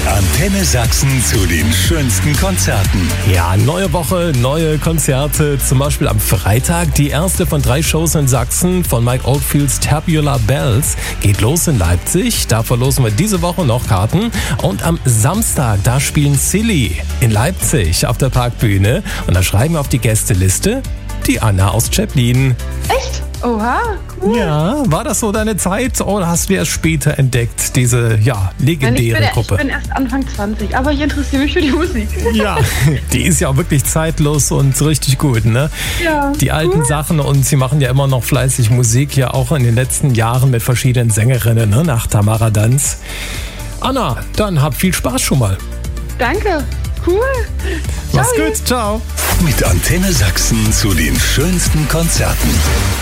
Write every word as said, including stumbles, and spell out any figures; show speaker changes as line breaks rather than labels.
Antenne Sachsen zu den schönsten Konzerten.
Ja, neue Woche, neue Konzerte. Zum Beispiel am Freitag die erste von drei Shows in Sachsen von Mike Oldfields Tubular Bells. Geht los in Leipzig. Da verlosen wir diese Woche noch Karten. Und am Samstag, da spielen Silly in Leipzig auf der Parkbühne. Und da schreiben wir auf die Gästeliste die Anna aus Zeppelin.
Echt? Oha, cool.
Ja, war das so deine Zeit oder hast du erst später entdeckt, diese ja, legendäre
ich bin,
Gruppe?
Ich bin erst Anfang zwanzig, aber ich interessiere mich für die Musik.
Ja, die ist ja auch wirklich zeitlos und richtig gut, ne?
Ja,
die alten
cool.
Sachen, und sie machen ja immer noch fleißig Musik, ja auch in den letzten Jahren mit verschiedenen Sängerinnen, ne? Nach Tamara Danz. Anna, dann hab viel Spaß schon mal.
Danke, cool.
Mach's
Ciao.
gut, ciao.
Mit Antenne Sachsen zu den schönsten Konzerten.